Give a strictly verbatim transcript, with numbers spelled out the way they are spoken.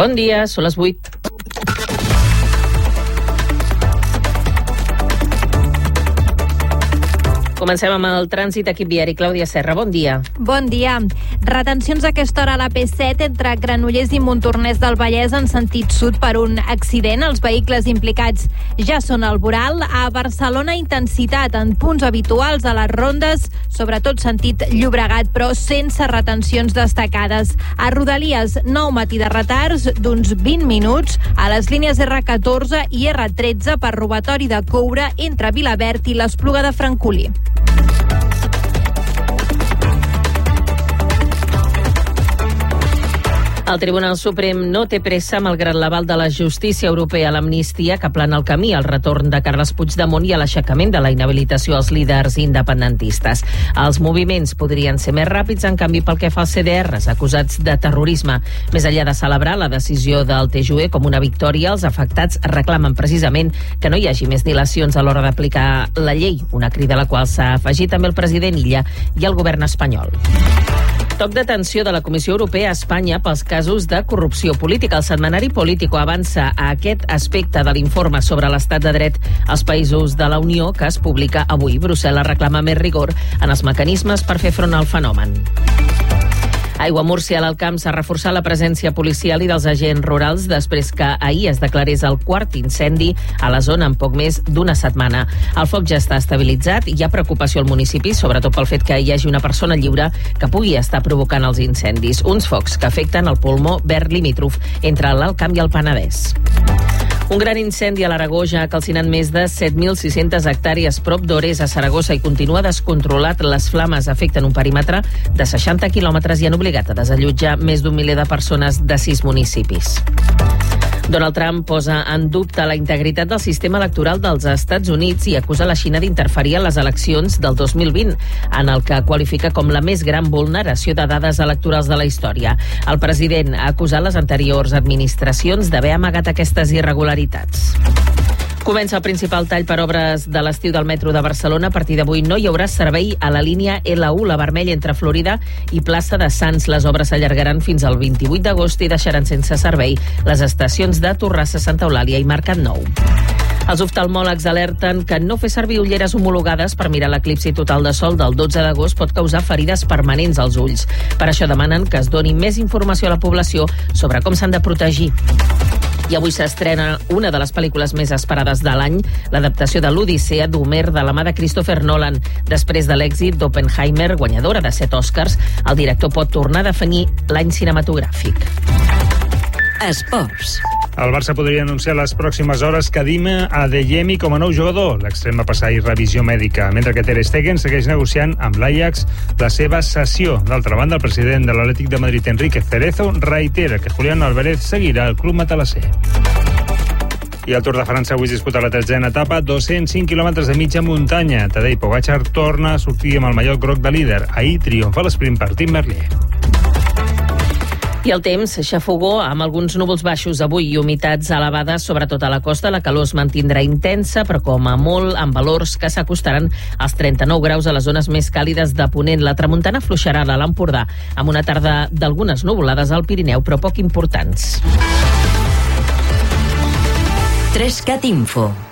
Bon dia, són les vuit. Comencem amb el trànsit, equip viari. Clàudia Serra, bon dia. Bon dia. Retencions a aquesta hora a la P set entre Granollers i Montornès del Vallès en sentit sud per un accident. Els vehicles implicats ja són al voral. A Barcelona, intensitat en punts habituals a les rondes, sobretot sentit Llobregat, però sense retencions destacades. A Rodalies, nou matí de retards d'uns vint minuts a les línies erre catorze i erre tretze per robatori de coure entre Vilaverd i l'Espluga de Francolí. El Tribunal Suprem no té pressa malgrat l'aval de la justícia europea a l'amnistia que plana el camí al retorn de Carles Puigdemont i a l'aixecament de la inhabilitació als líders independentistes. Els moviments podrien ser més ràpids, en canvi, pel que fa als ce de erres acusats de terrorisme. Més enllà de celebrar la decisió del te jue com una victòria, els afectats reclamen precisament que no hi hagi més dilacions a l'hora d'aplicar la llei, una crida a la qual s'ha afegit també el president Illa i el govern espanyol. Toc d'atenció de la Comissió Europea a Espanya pels casos de corrupció política. El setmanari Político avança a aquest aspecte de l'informe sobre l'estat de dret als països de la Unió que es publica avui. Brussel·les reclama més rigor en els mecanismes per fer front al fenomen. A Aiguamúrcia, a l'Alt Camp, s'ha reforçat la presència policial i dels agents rurals després que ahir es declarés el quart incendi a la zona en poc més d'una setmana. El foc ja està estabilitzat i hi ha preocupació al municipi, sobretot pel fet que hi hagi una persona lliure que pugui estar provocant els incendis. Uns focs que afecten el pulmó verd limítrof entre l'Alt Camp i el Penedès. Un gran incendi a l'Aragó ja ha calcinat més de set mil sis-centes hectàrees prop d'Ores, a Saragossa, i continua descontrolat. Les flames afecten un perímetre de seixanta quilòmetres i han obligat a desallotjar més d'un miler de persones de sis municipis. Donald Trump posa en dubte la integritat del sistema electoral dels Estats Units i acusa la Xina d'interferir en les eleccions del dos mil vint, en el que qualifica com la més gran vulneració de dades electorals de la història. El president ha acusat les anteriors administracions d'haver amagat aquestes irregularitats. Comença el principal tall per obres de l'estiu del metro de Barcelona. A partir d'avui no hi haurà servei a la línia ele u, la vermella, entre Florida i plaça de Sants. Les obres s'allargaran fins al vint-i-vuit d'agost i deixaran sense servei les estacions de Torrassa, Santa Eulàlia i Mercat Nou. Els oftalmòlegs alerten que no fer servir ulleres homologades per mirar l'eclipsi total de sol del dotze d'agost pot causar ferides permanents als ulls. Per això demanen que es doni més informació a la població sobre com s'han de protegir. I avui s'estrena una de les pel·lícules més esperades de l'any, l'adaptació de l'Odissea d'Homer de la mà de Christopher Nolan. Després de l'èxit d'Oppenheimer, guanyadora de set Oscars, el director pot tornar a definir l'any cinematogràfic. Esports. El Barça podria anunciar les pròximes hores Kadima Adeyemi com a nou jugador. L'extrem va passar a revisió mèdica, mentre que Ter Stegen segueix negociant amb l'Ajax la seva cessió. D'altra banda, el president de l'Atlètic de Madrid, Enrique Cerezo, reitera que Julián Álvarez seguirà al club matalasser. I el Tour de França avui es disputa la tretzena etapa, dos-cents cinc quilòmetres de mitja muntanya. Tadej Pogačar torna a sortir amb el mallot groc de líder. Ahir triomfa l'esprint per Tim Merlier. I el temps, xafogó amb alguns núvols baixos avui i humitats elevades, sobretot a la costa. La calor es mantindrà intensa, però com a molt amb valors que s'acostaran als trenta-nou graus a les zones més càlides de Ponent. La tramuntana afluixarà a l'Empordà, amb una tarda d'algunes nuvolades al Pirineu, però poc importants. tres cat Info.